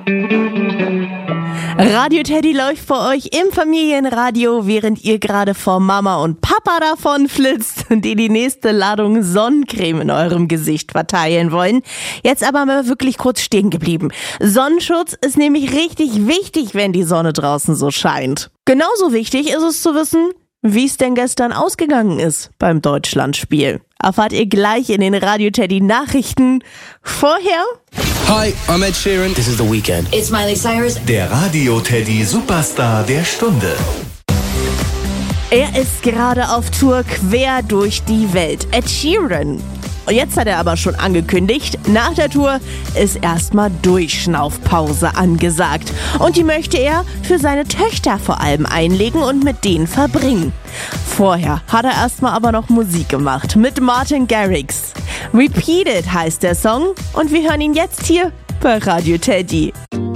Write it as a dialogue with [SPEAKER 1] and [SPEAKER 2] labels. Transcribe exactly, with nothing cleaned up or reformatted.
[SPEAKER 1] Radio Teddy läuft für euch im Familienradio, während ihr gerade vor Mama und Papa davon flitzt, die die nächste Ladung Sonnencreme in eurem Gesicht verteilen wollen. Jetzt aber mal wirklich kurz stehen geblieben. Sonnenschutz ist nämlich richtig wichtig, wenn die Sonne draußen so scheint. Genauso wichtig ist es zu wissen, wie es denn gestern ausgegangen ist beim Deutschlandspiel. Erfahrt ihr gleich in den Radio Teddy Nachrichten. Vorher...
[SPEAKER 2] Hi, I'm Ed Sheeran. This is The Weeknd.
[SPEAKER 3] It's Miley Cyrus.
[SPEAKER 4] Der Radio Teddy Superstar der Stunde.
[SPEAKER 1] Er ist gerade auf Tour quer durch die Welt. Ed Sheeran. Und jetzt hat er aber schon angekündigt, nach der Tour ist erstmal Durchschnaufpause angesagt. Und die möchte er für seine Töchter vor allem einlegen und mit denen verbringen. Vorher hat er erstmal aber noch Musik gemacht mit Martin Garrix. Repeat It heißt der Song und wir hören ihn jetzt hier bei Radio Teddy.